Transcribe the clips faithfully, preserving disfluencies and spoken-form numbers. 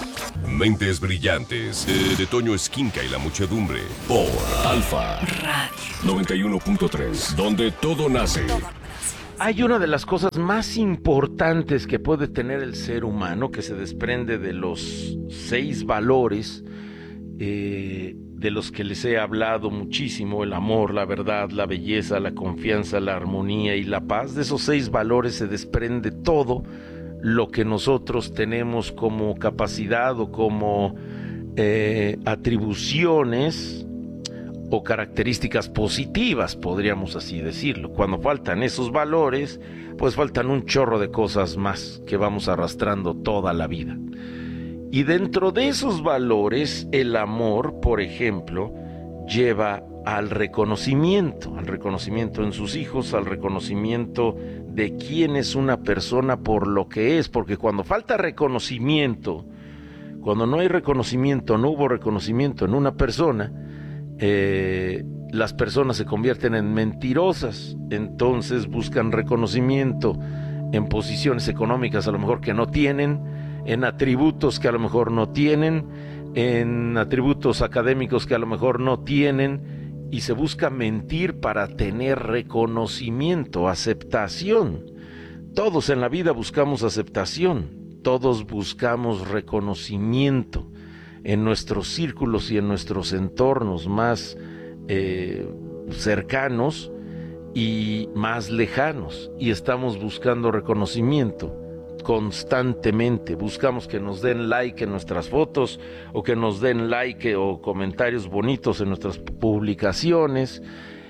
Mentes brillantes de, de Toño Esquinca y la muchedumbre por Alfa Radio noventa y uno punto tres, donde todo nace. Hay una de las cosas más importantes que puede tener el ser humano, que se desprende de los seis valores eh, de los que les he hablado muchísimo: el amor, la verdad, la belleza, la confianza, la armonía y la paz. De esos seis valores se desprende todo lo que nosotros tenemos como capacidad o como eh, atribuciones o características positivas, podríamos así decirlo. Cuando faltan esos valores, pues faltan un chorro de cosas más que vamos arrastrando toda la vida. Y dentro de esos valores, el amor, por ejemplo, lleva al reconocimiento, al reconocimiento en sus hijos, al reconocimiento de quién es una persona por lo que es, porque cuando falta reconocimiento, cuando no hay reconocimiento, no hubo reconocimiento en una persona, eh, las personas se convierten en mentirosas. Entonces buscan reconocimiento en posiciones económicas a lo mejor que no tienen, en atributos que a lo mejor no tienen, en atributos académicos que a lo mejor no tienen, y se busca mentir para tener reconocimiento, aceptación. Todos en la vida buscamos aceptación, todos buscamos reconocimiento en nuestros círculos y en nuestros entornos más eh, cercanos y más lejanos, y estamos buscando reconocimiento constantemente. Buscamos que nos den like en nuestras fotos, o que nos den like o comentarios bonitos en nuestras publicaciones,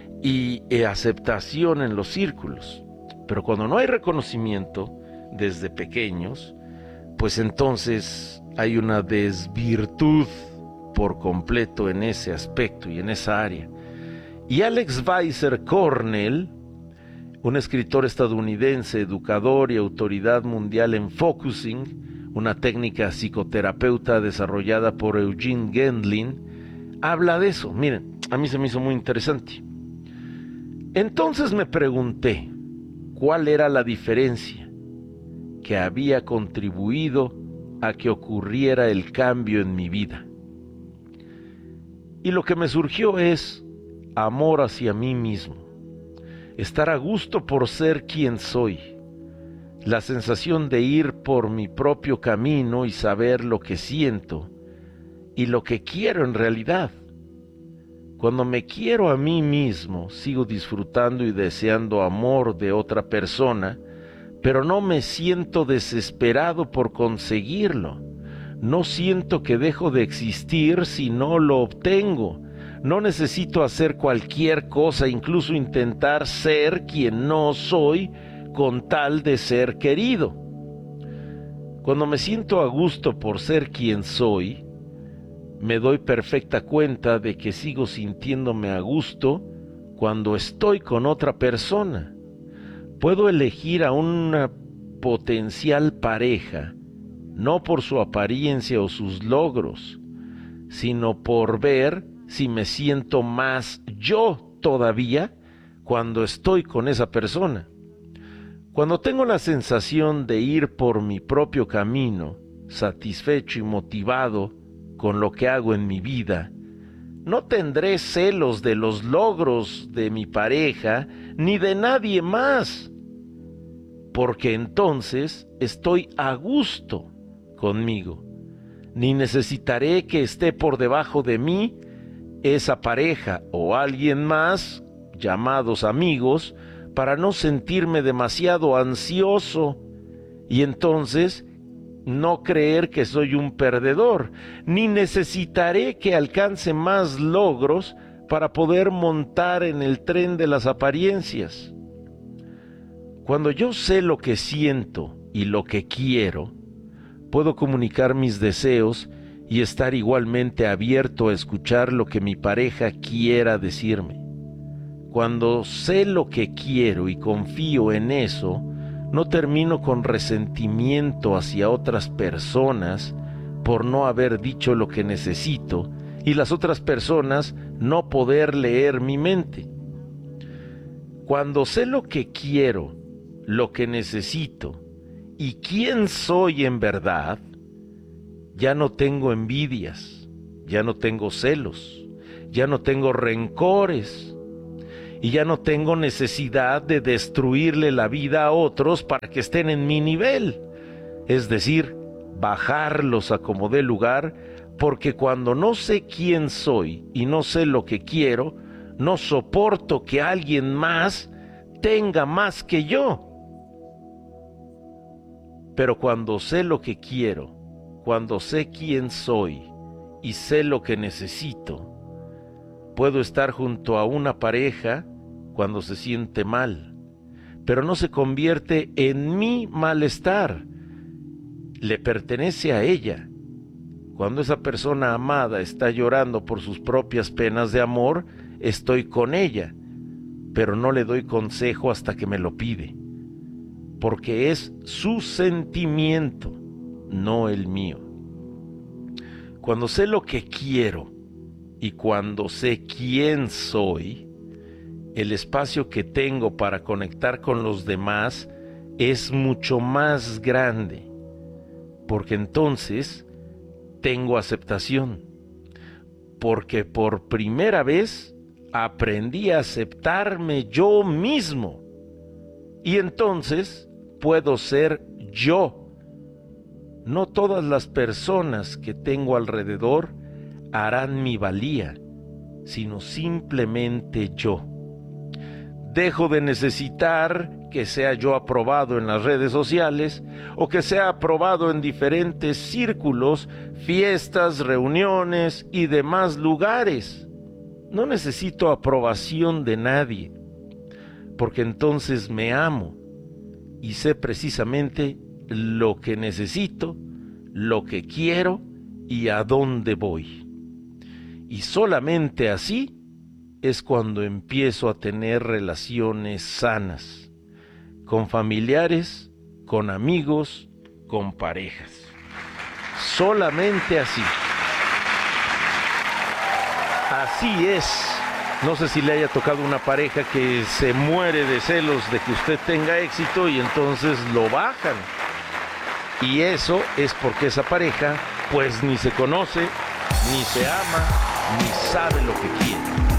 y eh, aceptación en los círculos. Pero cuando no hay reconocimiento desde pequeños, pues entonces hay una desvirtud por completo en ese aspecto y en esa área. Y Alex Weiser Cornell, un escritor estadounidense, educador y autoridad mundial en focusing, una técnica psicoterapeuta desarrollada por Eugene Gendlin, habla de eso. Miren, a mí se me hizo muy interesante. Entonces me pregunté cuál era la diferencia que había contribuido a que ocurriera el cambio en mi vida. Y lo que me surgió es amor hacia mí mismo, estar a gusto por ser quien soy, la sensación de ir por mi propio camino y saber lo que siento y lo que quiero en realidad. Cuando me quiero a mí mismo, sigo disfrutando y deseando amor de otra persona, pero no me siento desesperado por conseguirlo. No siento que dejo de existir si no lo obtengo. No necesito hacer cualquier cosa, incluso intentar ser quien no soy, con tal de ser querido. Cuando me siento a gusto por ser quien soy, me doy perfecta cuenta de que sigo sintiéndome a gusto cuando estoy con otra persona. Puedo elegir a una potencial pareja, no por su apariencia o sus logros, sino por ver si me siento más yo todavía cuando estoy con esa persona. Cuando tengo la sensación de ir por mi propio camino, satisfecho y motivado con lo que hago en mi vida, no tendré celos de los logros de mi pareja ni de nadie más, porque entonces estoy a gusto conmigo. Ni necesitaré que esté por debajo de mí esa pareja o alguien más, llamados amigos, para no sentirme demasiado ansioso y entonces no creer que soy un perdedor. Ni necesitaré que alcance más logros para poder montar en el tren de las apariencias. Cuando yo sé lo que siento y lo que quiero, puedo comunicar mis deseos y estar igualmente abierto a escuchar lo que mi pareja quiera decirme. Cuando sé lo que quiero y confío en eso, no termino con resentimiento hacia otras personas por no haber dicho lo que necesito y las otras personas no poder leer mi mente. Cuando sé lo que quiero, lo que necesito y quién soy en verdad, ya no tengo envidias, ya no tengo celos, ya no tengo rencores y ya no tengo necesidad de destruirle la vida a otros para que estén en mi nivel, es decir, bajarlos a como dé lugar, porque cuando no sé quién soy y no sé lo que quiero, no soporto que alguien más tenga más que yo. Pero cuando sé lo que quiero, cuando sé quién soy y sé lo que necesito, puedo estar junto a una pareja cuando se siente mal, pero no se convierte en mi malestar, le pertenece a ella. Cuando esa persona amada está llorando por sus propias penas de amor, estoy con ella, pero no le doy consejo hasta que me lo pide, porque es su sentimiento, no el mío. Cuando sé lo que quiero y cuando sé quién soy, el espacio que tengo para conectar con los demás es mucho más grande, porque entonces tengo aceptación, porque por primera vez aprendí a aceptarme yo mismo y entonces puedo ser yo. No todas las personas que tengo alrededor harán mi valía, sino simplemente yo. Dejo de necesitar que sea yo aprobado en las redes sociales o que sea aprobado en diferentes círculos, fiestas, reuniones y demás lugares. No necesito aprobación de nadie, porque entonces me amo y sé precisamente lo que necesito, lo que quiero y a dónde voy. Y solamente así es cuando empiezo a tener relaciones sanas, con familiares, con amigos, con parejas. Solamente así. Así es. No sé si le haya tocado una pareja que se muere de celos de que usted tenga éxito y entonces lo bajan. Y eso es porque esa pareja pues ni se conoce, ni se ama, ni sabe lo que quiere.